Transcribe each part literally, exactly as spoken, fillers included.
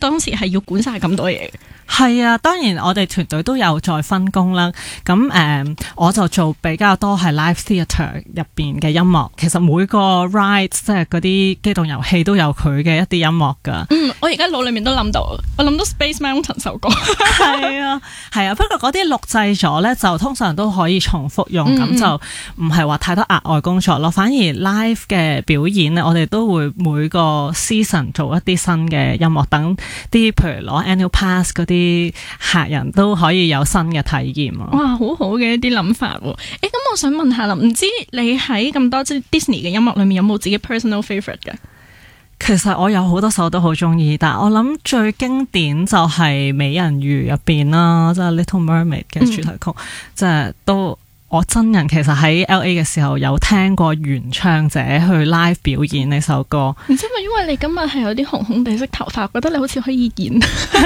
當時係要管晒咁多嘢。 係啊，當然我哋團隊都有再分工啦。咁誒、嗯，我就做比較多係 live theatre 入邊嘅音樂。其實每個 ride 即係嗰啲機動遊戲都有佢嘅一啲音樂㗎。 嗯，我而家腦裏面都諗到，我諗到 Space Mountain 首歌。 係啊，係啊。不過嗰啲錄製咗咧，就通常都可以重複用，咁、嗯、就唔係話太多額外工作咯。反而 live 嘅表演咧，我哋都會每個 season 做一啲新嘅音樂，等啲譬如攞 annual pass 嗰啲。啲客人都可以有新嘅體驗啊！ 哇，好好嘅一啲諗法喎！誒，咁我想問下啦，唔知你喺咁多即 Disney 嘅音樂裏面有冇自己 personal favorite 嘅？ 其實我有好多首都好中意，但係我諗最經典就係美人魚入邊啦，即係 Little Mermaid 嘅主題曲，即係、嗯、都我真人其實喺 L A 嘅時候有聽過原唱者去 live 表演呢首歌。 唔知咪因為你今日係有啲紅紅地色頭髮，覺得你好似可以演。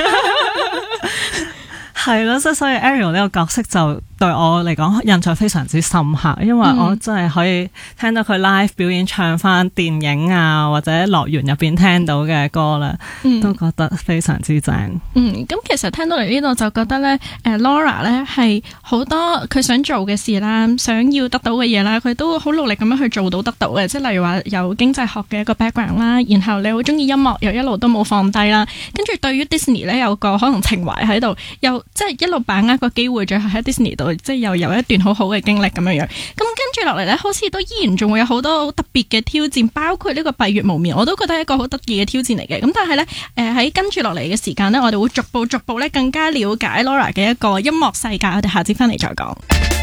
係咯，即係所以 Ariel 呢個角色就對我嚟講印象非常之深刻，因為我真係可以聽到佢 live 表演唱翻電影啊或者樂園入邊聽到嘅歌啦，嗯、都覺得非常之正。 嗯，咁其實聽到嚟呢度就覺得咧，誒 Laura 咧係好多佢想做嘅事啦，想要得到嘅嘢啦，佢都好努力咁樣去做到得到嘅。即係例如話有經濟學嘅一個 background 啦，然後你好中意音樂，又一路都冇放低啦，跟住對於 Disney 咧有個可能情懷喺度，又即係一路把握個機會，最後喺 Disney 度即係又有一段好好嘅經歷咁樣樣。咁跟住落嚟咧，好似都依然仲會有好多好特別嘅挑戰，包括呢個閉月無眠，我都覺得係一個好得意嘅挑戰嚟嘅。咁但係咧，誒喺跟住落嚟嘅時間咧，我哋會逐步逐步咧更加了解 Laura 嘅一個音樂世界。我哋下節翻嚟再講。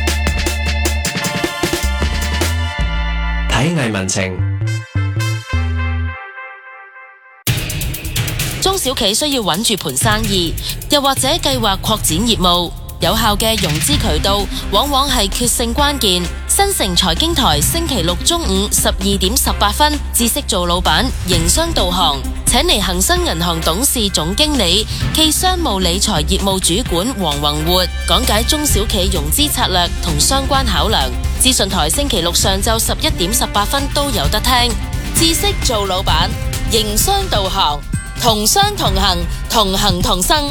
體藝文情。 中小企需要穩住盤生意，又或者計劃擴展業務，有效嘅融資渠道往往係決勝關鍵。新城財經台星期六中午十二點十八分，知識做老闆，營商導航，請嚟恒生銀行董事總經理暨商務理財業務主管黃宏活講解中小企融資策略同相關考量。資訊台星期六上晝十一點十八分都有得聽。知識做老闆，營商導航，同商同行，同行同生。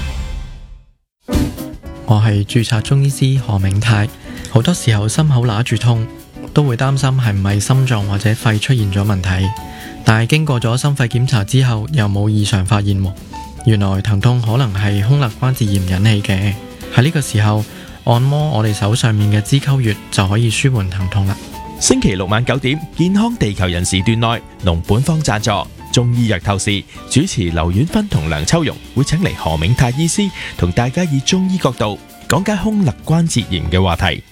我係註冊中醫師何明泰，好多時候心口揦住痛，都會擔心係唔係心臟或者肺出現咗問題，但係經過咗心肺檢查之後，又冇異常發現。原來疼痛可能係胸肋關節炎引起嘅，喺呢個時候按摩我哋手上面嘅支溝穴就可以舒緩疼痛啦。 星期六晚九點，健康地球人時段內，農本方贊助中醫藥透視，主持劉婉芬同梁秋容會請嚟何銘泰醫師，同大家以中醫角度講解胸肋關節炎嘅話題。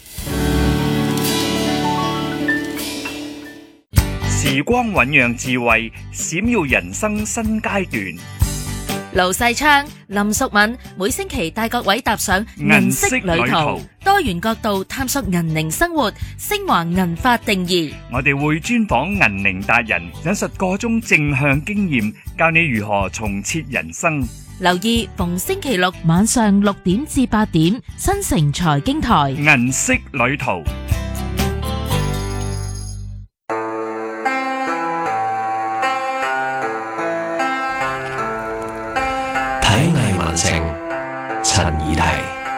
時光醞釀智慧，閃耀人生新階段。 盧世昌、林淑敏每星期帶各位踏上銀色旅途，多元角度探索銀齡生活，升華銀髮定義。 我哋會專訪銀齡達人，引述各種正向經驗，教你如何重設人生。 留意逢星期六晚上六點至八點，新城財經台銀色旅途。 體藝文情，陳怡提。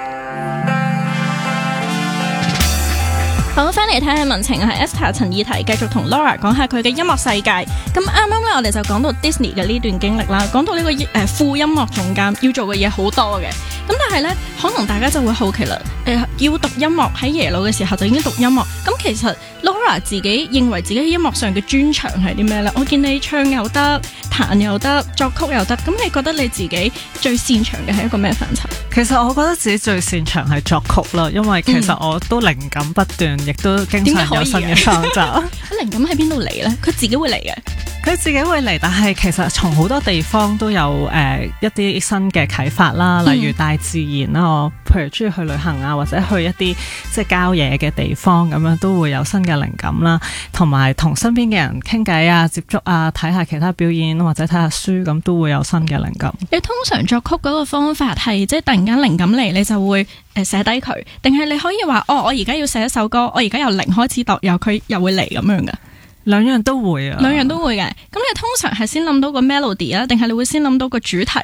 好，翻嚟睇下文情，係 Esther 陳怡提，繼續同 Laura 講下佢嘅音樂世界。咁啱啱咧，我哋就講到 Disney 嘅呢段經歷啦，講到呢、這個誒、呃、副音樂總監要做嘅嘢好多嘅。咁但係咧，可能大家就會好奇啦，誒、呃、要讀音樂喺耶魯嘅時候就已經讀音樂。咁其實 Laura 自己認為自己喺音樂上嘅專長係啲咩咧？我見你唱又得，彈又得，作曲又得。咁你覺得你自己最擅長嘅係一個咩範疇？ 其實我覺得自己最擅長係作曲啦，因為其實我都靈感不斷，亦、嗯、都經常有新嘅創作。靈感喺邊度嚟咧？佢自己會嚟嘅。佢自己會嚟，但係其實從好多地方都有誒、呃、一啲新嘅啟發啦，例如大自然啦，嗯、我譬如中意去旅行啊，或者去一啲即係郊野嘅地方咁樣，都會有新嘅靈感啦。同埋同身邊嘅人傾偈啊、接觸啊、睇下其他表演或者睇下書咁，都會有新嘅靈感。 你通常作曲嗰個方法係即係突然間靈感嚟，你就會誒寫低佢，定係你可以話哦，我而家要寫一首歌，我而家由零開始度，由佢又會嚟咁樣噶？ 兩樣都會啊， 兩樣都會嘅。咁你通常係先諗到個 melody 啊，定係你會先諗到個主題，